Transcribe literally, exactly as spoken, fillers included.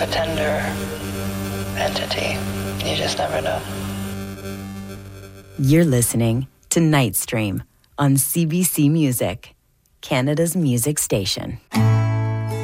a tender entity. You just never know. You're listening to Night Stream on C B C Music, Canada's music station.